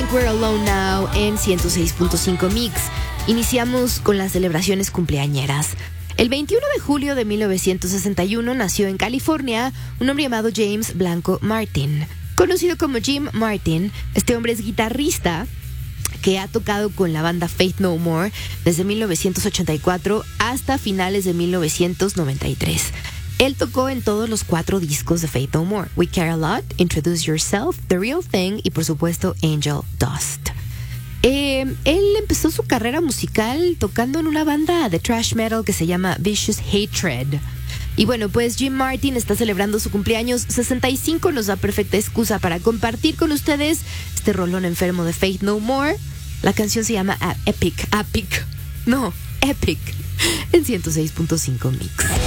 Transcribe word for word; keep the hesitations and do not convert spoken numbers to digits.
Think We're Alone Now en ciento seis punto cinco Mix. Iniciamos con las celebraciones cumpleañeras. El veintiuno de julio de mil novecientos sesenta y uno nació en California un hombre llamado James Blanco Martin. Conocido como Jim Martin, este hombre es guitarrista que ha tocado con la banda Faith No More desde mil novecientos ochenta y cuatro hasta finales de mil novecientos noventa y tres. Él tocó en todos los cuatro discos de Faith No More: We Care a Lot, Introduce Yourself, The Real Thing y por supuesto Angel Dust. Eh, él empezó su carrera musical tocando en una banda de thrash metal que se llama Vicious Hatred. Y bueno, pues Jim Martin está celebrando su cumpleaños sesenta y cinco, nos da perfecta excusa para compartir con ustedes este rolón enfermo de Faith No More. La canción se llama Epic, Epic, no, Epic, en ciento seis punto cinco Mix.